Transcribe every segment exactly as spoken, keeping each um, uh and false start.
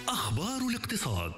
أخبار الاقتصاد.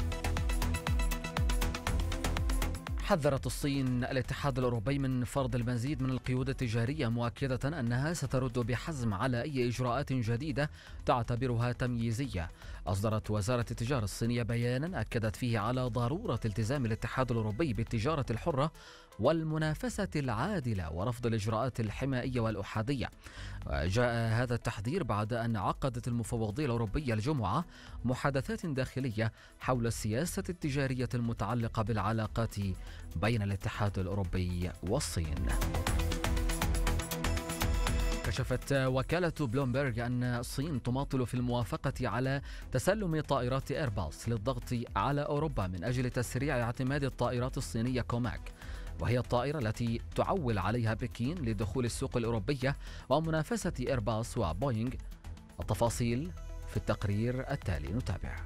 حذرت الصين الاتحاد الأوروبي من فرض المزيد من القيود التجارية، مؤكدة أنها سترد بحزم على أي إجراءات جديدة تعتبرها تمييزية. أصدرت وزارة التجارة الصينية بيانا أكدت فيه على ضرورة التزام الاتحاد الأوروبي بالتجارة الحرة والمنافسة العادلة ورفض الإجراءات الحمائية والأحادية. جاء هذا التحذير بعد أن عقدت المفوضية الأوروبية الجمعة محادثات داخلية حول السياسة التجارية المتعلقة بالعلاقات بين الاتحاد الأوروبي والصين. كشفت وكالة بلومبرغ أن الصين تماطل في الموافقة على تسلم طائرات إيرباص للضغط على أوروبا من أجل تسريع اعتماد الطائرات الصينية كوماك، وهي الطائرة التي تعول عليها بكين لدخول السوق الأوروبية ومنافسة إيرباص وبوينغ. التفاصيل في التقرير التالي، نتابع.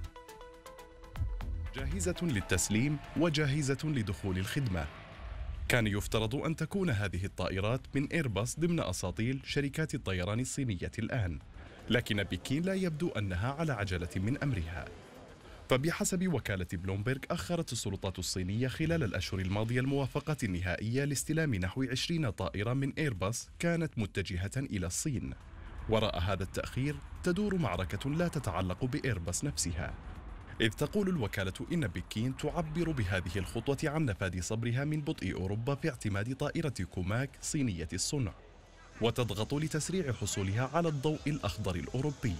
جاهزة للتسليم وجاهزة لدخول الخدمة. كان يفترض أن تكون هذه الطائرات من إيرباص ضمن أساطيل شركات الطيران الصينية الآن، لكن بكين لا يبدو أنها على عجلة من أمرها. فبحسب وكالة بلومبرغ، أخرت السلطات الصينية خلال الأشهر الماضية الموافقة النهائية لاستلام نحو عشرين طائرة من إيرباص كانت متجهة إلى الصين. وراء هذا التأخير تدور معركة لا تتعلق بإيرباص نفسها، إذ تقول الوكالة إن بكين تعبر بهذه الخطوة عن نفاذ صبرها من بطء أوروبا في اعتماد طائرة كوماك صينية الصنع، وتضغط لتسريع حصولها على الضوء الأخضر الأوروبي.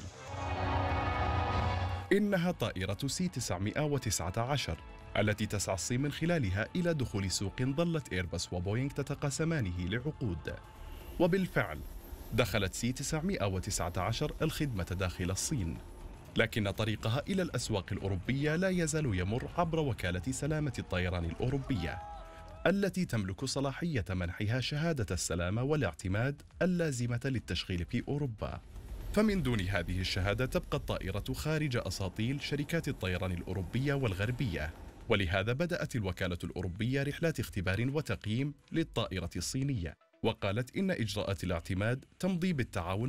إنها طائرة سي تسعمائة وتسعة عشر التي تسعى الصين من خلالها إلى دخول سوق ظلت إيرباص وبوينغ تتقاسمانه لعقود. وبالفعل دخلت سي تسعمائة وتسعة عشر الخدمة داخل الصين، لكن طريقها إلى الأسواق الأوروبية لا يزال يمر عبر وكالة سلامة الطيران الأوروبية التي تملك صلاحية منحها شهادة السلامة والاعتماد اللازمة للتشغيل في أوروبا. فمن دون هذه الشهادة تبقى الطائرة خارج أساطيل شركات الطيران الأوروبية والغربية، ولهذا بدأت الوكالة الأوروبية رحلات اختبار وتقييم للطائرة الصينية، وقالت إن إجراءات الاعتماد تمضي بالتعاون